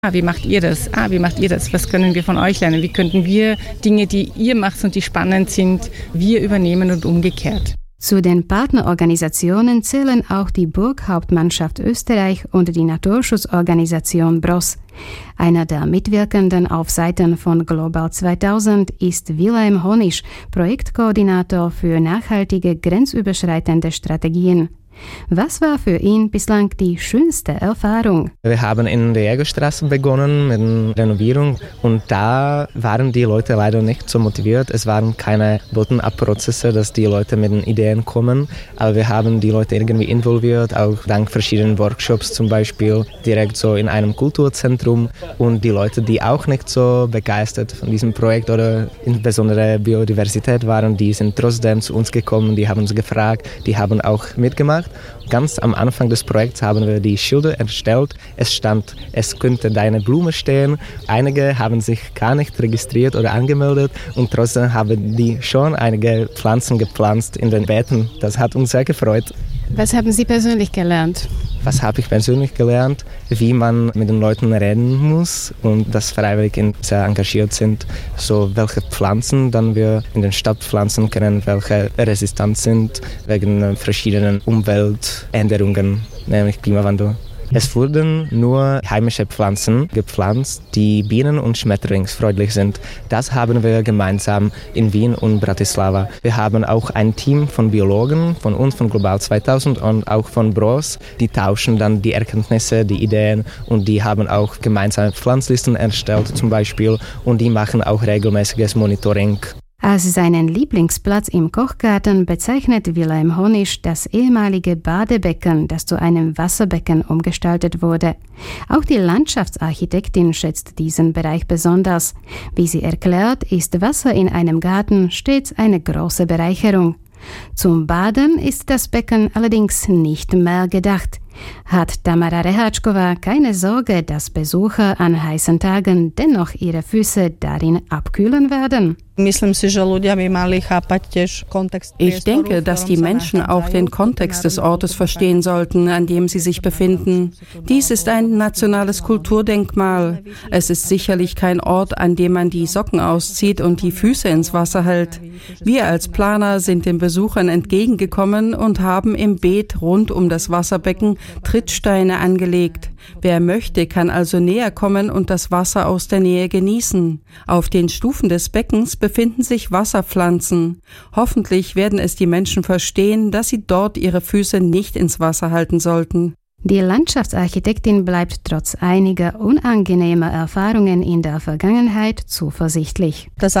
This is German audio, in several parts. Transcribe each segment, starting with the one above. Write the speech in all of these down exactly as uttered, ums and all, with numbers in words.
Ah, wie macht ihr das? Ah, wie macht ihr das? Was können wir von euch lernen? Wie könnten wir Dinge, die ihr macht und die spannend sind, wir übernehmen und umgekehrt? Zu den Partnerorganisationen zählen auch die Burghauptmannschaft Österreich und die Naturschutzorganisation B R O S. Einer der Mitwirkenden auf Seiten von Global zweitausend ist Wilhelm Honisch, Projektkoordinator für nachhaltige grenzüberschreitende Strategien. Was war für ihn bislang die schönste Erfahrung? Wir haben in der Jägerstraße begonnen mit der Renovierung und da waren die Leute leider nicht so motiviert. Es waren keine Bottom-up-Prozesse, dass die Leute mit den Ideen kommen, aber wir haben die Leute irgendwie involviert, auch dank verschiedenen Workshops zum Beispiel, direkt so in einem Kulturzentrum, und die Leute, die auch nicht so begeistert von diesem Projekt oder insbesondere Biodiversität waren, die sind trotzdem zu uns gekommen, die haben uns gefragt, die haben auch mitgemacht. Ganz am Anfang des Projekts haben wir die Schilder erstellt. Es stand, es könnte deine Blume stehen. Einige haben sich gar nicht registriert oder angemeldet und trotzdem haben die schon einige Pflanzen gepflanzt in den Beeten. Das hat uns sehr gefreut. Was haben Sie persönlich gelernt? Was habe ich persönlich gelernt? Wie man mit den Leuten reden muss und dass Freiwillige sehr engagiert sind. So welche Pflanzen dann wir in den Stadt pflanzen können, welche resistent sind wegen verschiedenen Umweltänderungen, nämlich Klimawandel. Es wurden nur heimische Pflanzen gepflanzt, die bienen- und schmetterlingsfreundlich sind. Das haben wir gemeinsam in Wien und Bratislava. Wir haben auch ein Team von Biologen, von uns, von Global zweitausend und auch von B R O S. Die tauschen dann die Erkenntnisse, die Ideen, und die haben auch gemeinsame Pflanzlisten erstellt zum Beispiel, und die machen auch regelmäßiges Monitoring. Als seinen Lieblingsplatz im Kochgarten bezeichnet Wilhelm Honisch das ehemalige Badebecken, das zu einem Wasserbecken umgestaltet wurde. Auch die Landschaftsarchitektin schätzt diesen Bereich besonders. Wie sie erklärt, ist Wasser in einem Garten stets eine große Bereicherung. Zum Baden ist das Becken allerdings nicht mehr gedacht. Hat Tamara Rehačková keine Sorge, dass Besucher an heißen Tagen dennoch ihre Füße darin abkühlen werden? Ich denke, dass die Menschen auch den Kontext des Ortes verstehen sollten, an dem sie sich befinden. Dies ist ein nationales Kulturdenkmal. Es ist sicherlich kein Ort, an dem man die Socken auszieht und die Füße ins Wasser hält. Wir als Planer sind den Besuchern entgegengekommen und haben im Beet rund um das Wasserbecken Trittsteine angelegt. Wer möchte, kann also näher kommen und das Wasser aus der Nähe genießen. Auf den Stufen des Beckens befinden sich Wasserpflanzen. Hoffentlich werden es die Menschen verstehen, dass sie dort ihre Füße nicht ins Wasser halten sollten. Die Landschaftsarchitektin bleibt trotz einiger unangenehmer Erfahrungen in der Vergangenheit zuversichtlich. Als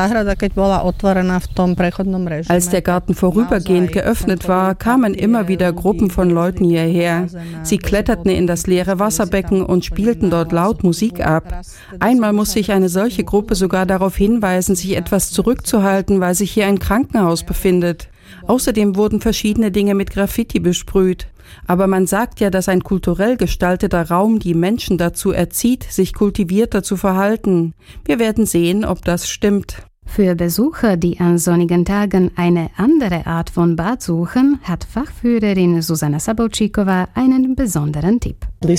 der Garten vorübergehend geöffnet war, kamen immer wieder Gruppen von Leuten hierher. Sie kletterten in das leere Wasserbecken und spielten dort laut Musik ab. Einmal musste ich eine solche Gruppe sogar darauf hinweisen, sich etwas zurückzuhalten, weil sich hier ein Krankenhaus befindet. Außerdem wurden verschiedene Dinge mit Graffiti besprüht. Aber man sagt ja, dass ein kulturell gestalteter Raum die Menschen dazu erzieht, sich kultivierter zu verhalten. Wir werden sehen, ob das stimmt. Für Besucher, die an sonnigen Tagen eine andere Art von Bad suchen, hat Fachführerin Zuzana Sabolčíková einen besonderen Tipp. In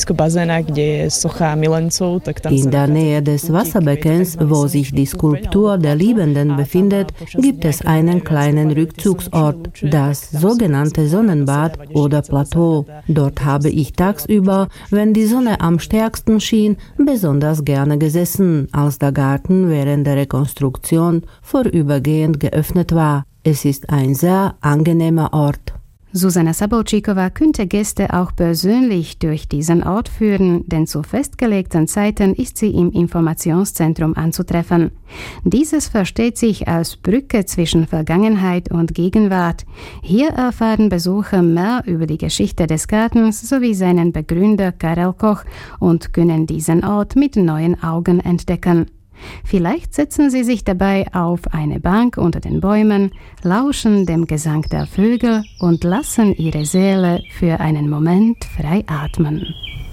der Nähe des Wasserbeckens, wo sich die Skulptur der Liebenden befindet, gibt es einen kleinen Rückzugsort, das sogenannte Sonnenbad oder Plateau. Dort habe ich tagsüber, wenn die Sonne am stärksten schien, besonders gerne gesessen, als der Garten während der Rekonstruktion vorübergehend geöffnet war. Es ist ein sehr angenehmer Ort. Zuzana Sabolčíková könnte Gäste auch persönlich durch diesen Ort führen, denn zu festgelegten Zeiten ist sie im Informationszentrum anzutreffen. Dieses versteht sich als Brücke zwischen Vergangenheit und Gegenwart. Hier erfahren Besucher mehr über die Geschichte des Gartens sowie seinen Begründer Karel Koch und können diesen Ort mit neuen Augen entdecken. Vielleicht setzen Sie sich dabei auf eine Bank unter den Bäumen, lauschen dem Gesang der Vögel und lassen Ihre Seele für einen Moment frei atmen.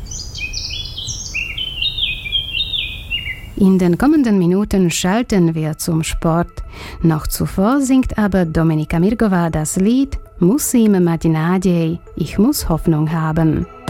In den kommenden Minuten schalten wir zum Sport. Noch zuvor singt aber Dominika Mirgová das Lied Musím mať nádej, ich muss Hoffnung haben.